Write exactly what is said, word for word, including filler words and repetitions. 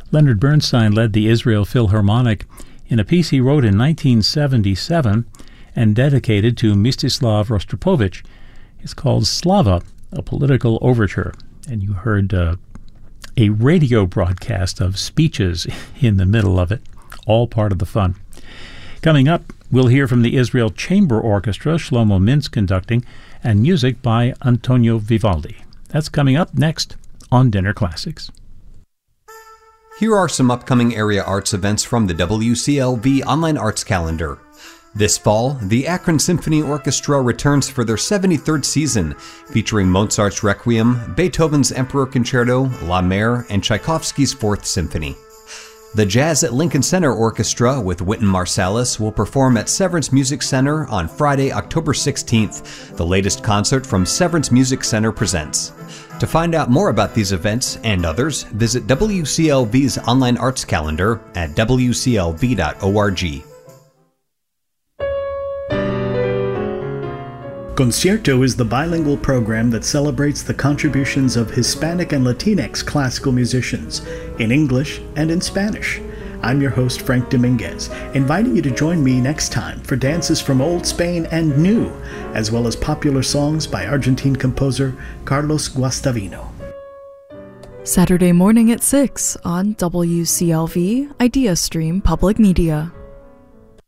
Leonard Bernstein led the Israel Philharmonic in a piece he wrote in nineteen seventy-seven and dedicated to Mstislav Rostropovich. It's called Slava, a political overture. And you heard uh, a radio broadcast of speeches in the middle of it, all part of the fun. Coming up, we'll hear from the Israel Chamber Orchestra, Shlomo Mintz conducting, and music by Antonio Vivaldi. That's coming up next on Dinner Classics. Here are some upcoming area arts events from the W C L V Online Arts Calendar. This fall, the Akron Symphony Orchestra returns for their seventy-third season, featuring Mozart's Requiem, Beethoven's Emperor Concerto, La Mer, and Tchaikovsky's Fourth Symphony. The Jazz at Lincoln Center Orchestra with Wynton Marsalis will perform at Severance Music Center on Friday, October sixteenth. The latest concert from Severance Music Center presents. To find out more about these events and others, visit W C L V's online arts calendar at w c l v dot org. Concierto is the bilingual program that celebrates the contributions of Hispanic and Latinx classical musicians in English and in Spanish. I'm your host, Frank Dominguez, inviting you to join me next time for dances from Old Spain and New, as well as popular songs by Argentine composer Carlos Guastavino. Saturday morning at six on W C L V Idea Stream Public Media.